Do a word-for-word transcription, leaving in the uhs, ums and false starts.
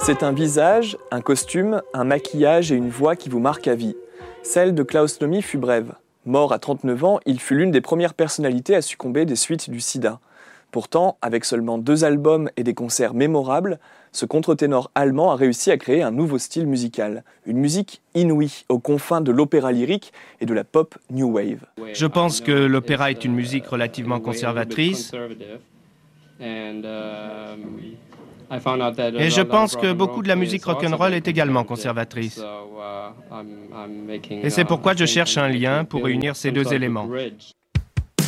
C'est un visage, un costume, un maquillage et une voix qui vous marquent à vie. Celle de Klaus Nomi fut brève. Mort à trente-neuf ans, il fut l'une des premières personnalités à succomber des suites du sida. Pourtant, avec seulement deux albums et des concerts mémorables, ce contre-ténor allemand a réussi à créer un nouveau style musical. Une musique inouïe, aux confins de l'opéra lyrique et de la pop new wave. Je pense que l'opéra est une musique relativement conservatrice. Et je pense que beaucoup de la musique rock'n'roll est également conservatrice. Et c'est pourquoi je cherche un lien pour réunir ces deux éléments.